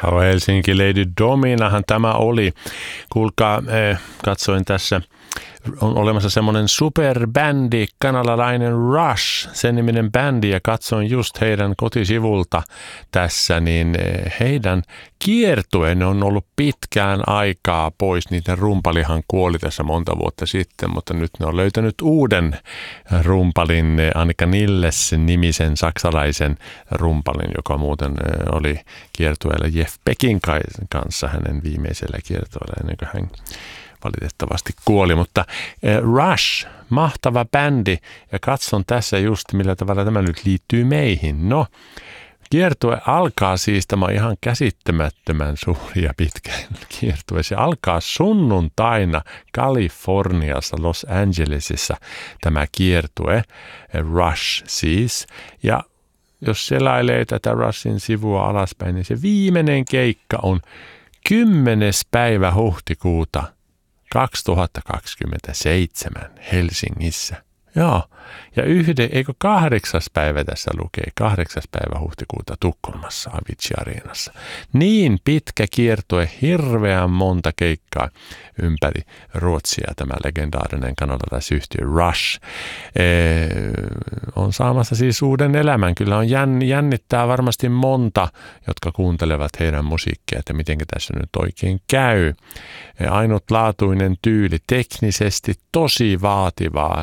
Helsinki Lady Dominahan tämä oli. Kuulkaa, katsoin tässä, on olemassa semmoinen superbändi, kanadalainen Rush, sen niminen bändi, ja katsoin just heidän kotisivulta tässä, niin heidän kiertuen on ollut pitkään aikaa pois. Niiden rumpalihan kuoli tässä monta vuotta sitten, mutta nyt ne on löytänyt uuden rumpalin, Annika Nilles nimisen saksalaisen rumpalin, joka muuten oli kiertueella Jeff Beckin kanssa hänen viimeisellä kiertueella ennen kuin hän valitettavasti kuoli, mutta Rush, mahtava bändi, ja katson tässä just millä tavalla tämä nyt liittyy meihin. No, kiertue alkaa siis, tämä on ihan käsittämättömän suuri ja pitkä kiertue. Se alkaa sunnuntaina Kaliforniassa, Los Angelesissa tämä kiertue, Rush siis, ja jos selailee tätä Rushin sivua alaspäin, niin se viimeinen keikka on 10. päivä huhtikuuta 2027 Helsingissä. Joo, ja 8. päivä tässä lukee, 8. päivä huhtikuuta Tukholmassa Avicii-areenassa. Niin pitkä kiertue, hirveän monta keikkaa ympäri Ruotsia tämä legendaarinen kanadalaisyhtiö Rush on saamassa siis uuden elämän. Kyllä on jännittää varmasti monta, jotka kuuntelevat heidän musiikkia, että miten tässä nyt oikein käy. Ainutlaatuinen tyyli, teknisesti tosi vaativaa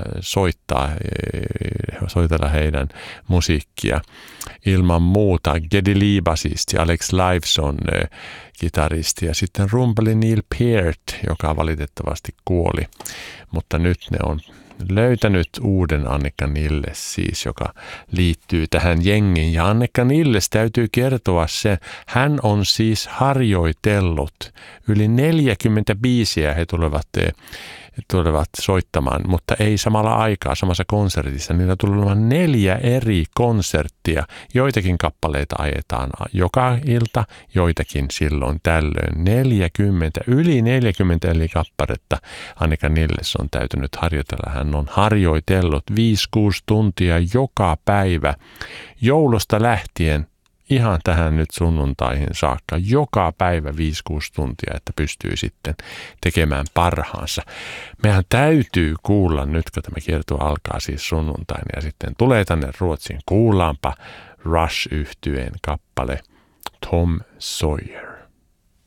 soitella heidän musiikkia. Ilman muuta Geddy Lee basisti, Alex Lifeson kitaristi ja sitten rumpali Neil Peart, joka valitettavasti kuoli. Mutta nyt ne on löytänyt uuden Annika Nilles siis, joka liittyy tähän jengiin. Ja Annika Nilles täytyy kertoa se, hän on siis harjoitellut yli 40 biisiä he tulevat soittamaan, mutta ei samalla aikaa, samassa konsertissa. Niillä tulee olemaan 4 eri konserttia. Joitakin kappaleita ajetaan joka ilta, joitakin silloin tällöin. Yli 40 eri kappaletta Annika Nilles on täytynyt harjoitella. Hän on harjoitellut 5-6 tuntia joka päivä joulusta lähtien ihan tähän nyt sunnuntaihin saakka, joka päivä 5-6 tuntia, että pystyy sitten tekemään parhaansa. Meidän täytyy kuulla nyt, kun tämä kiertue alkaa siis sunnuntaina ja sitten tulee tänne Ruotsiin. Kuullaanpa Rush-yhtyeen kappale Tom Sawyer.